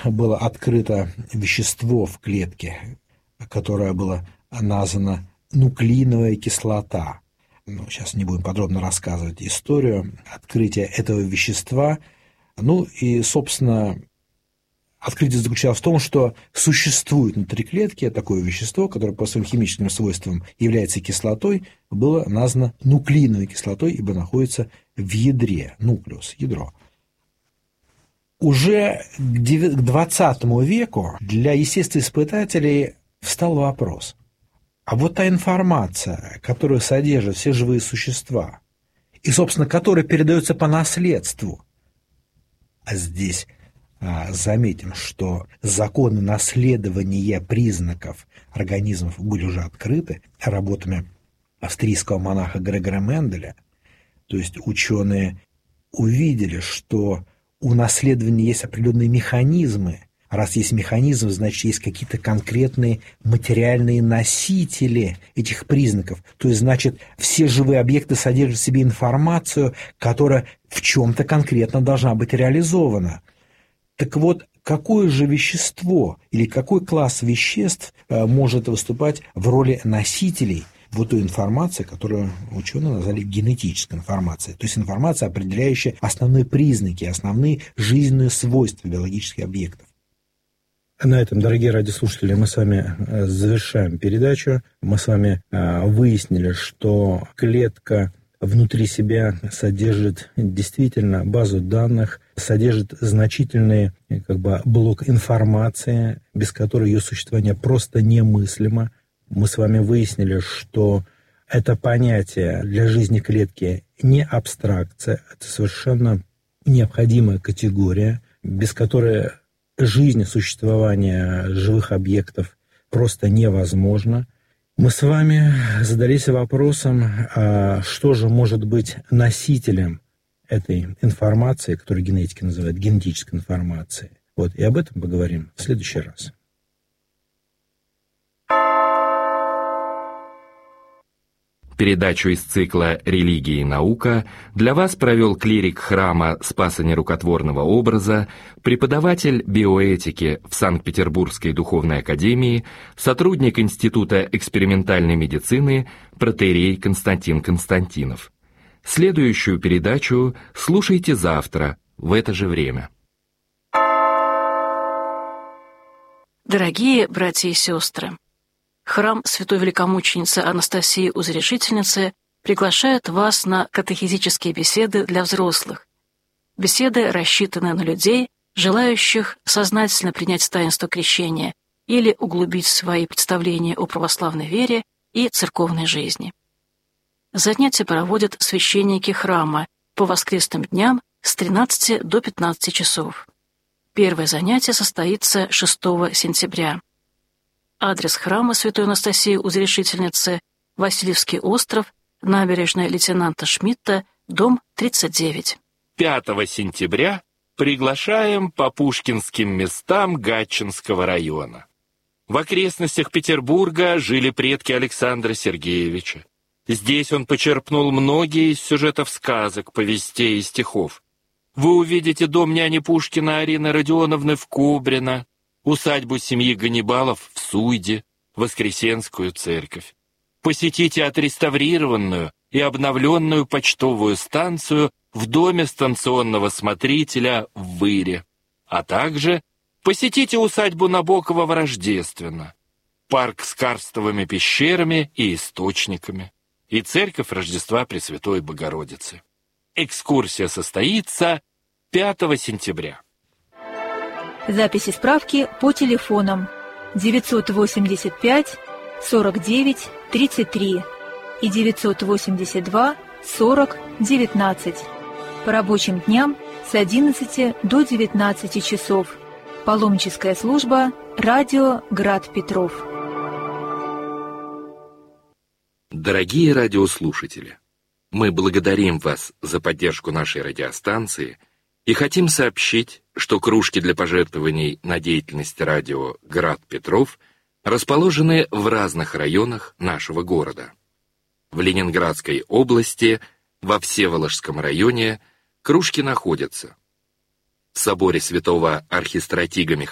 было открыто вещество в клетке, которое было названо нуклеиновая кислота. Сейчас не будем подробно рассказывать историю открытия этого вещества. Собственно, открытие заключалось в том, что существует внутри клетки такое вещество, которое по своим химическим свойствам является кислотой, было названо нуклеиновой кислотой, ибо находится в ядре, нуклеус, ядро. Уже к XX веку для естествоиспытателей встал вопрос: а вот та информация, которую содержат все живые существа, и, собственно, которая передается по наследству, а здесь заметим, что законы наследования признаков организмов были уже открыты работами австрийского монаха Грегора Менделя, то есть ученые увидели, что у наследования есть определенные механизмы. Раз есть механизм, значит, есть какие-то конкретные материальные носители этих признаков. То есть, значит, все живые объекты содержат в себе информацию, которая в чем-то конкретно должна быть реализована. Так вот, какое же вещество или какой класс веществ может выступать в роли носителей вот той информации, которую ученые назвали генетической информацией, то есть информация, определяющая основные признаки, основные жизненные свойства биологических объектов. На этом, дорогие радиослушатели, мы с вами завершаем передачу. Мы с вами выяснили, что клетка внутри себя содержит действительно базу данных, содержит значительный блок информации, без которой ее существование просто немыслимо. Мы с вами выяснили, что это понятие для жизни клетки не абстракция, это совершенно необходимая категория, без которой жизнь, существование живых объектов просто невозможно. Мы с вами задались вопросом, что же может быть носителем этой информации, которую генетики называют генетической информацией. И об этом поговорим в следующий раз. Передачу из цикла «Религия и наука» для вас провел клирик храма Спаса Нерукотворного образа, преподаватель биоэтики в Санкт-Петербургской духовной академии, сотрудник Института экспериментальной медицины протоиерей Константин Константинов. Следующую передачу слушайте завтра в это же время. Дорогие братья и сестры, Храм Святой Великомученицы Анастасии Узрешительницы приглашает вас на катехизические беседы для взрослых. Беседы рассчитаны на людей, желающих сознательно принять таинство крещения или углубить свои представления о православной вере и церковной жизни. Занятия проводят священники храма по воскресным дням с 13 до 15 часов. Первое занятие состоится 6 сентября. Адрес храма Святой Анастасии Узрешительницы – Васильевский остров, набережная лейтенанта Шмидта, дом 39. 5 сентября приглашаем по пушкинским местам Гатчинского района. В окрестностях Петербурга жили предки Александра Сергеевича. Здесь он почерпнул многие из сюжетов сказок, повестей и стихов. Вы увидите дом няни Пушкина Арины Родионовны в Кубрино, усадьбу семьи Ганнибалов в Суйде, Воскресенскую церковь. Посетите отреставрированную и обновленную почтовую станцию в доме станционного смотрителя в Выре, а также посетите усадьбу Набокова в Рождественно, парк с карстовыми пещерами и источниками и церковь Рождества Пресвятой Богородицы. Экскурсия состоится 5 сентября. Записи справки по телефонам 985 49 33 и 982 40 19. По рабочим дням с 11 до 19 часов. Паломническая служба «Радио Град Петров». Дорогие радиослушатели, мы благодарим вас за поддержку нашей радиостанции и хотим сообщить, что кружки для пожертвований на деятельность радио «Град Петров» расположены в разных районах нашего города. В Ленинградской области, во Всеволожском районе кружки находятся в соборе святого архистратига Михаила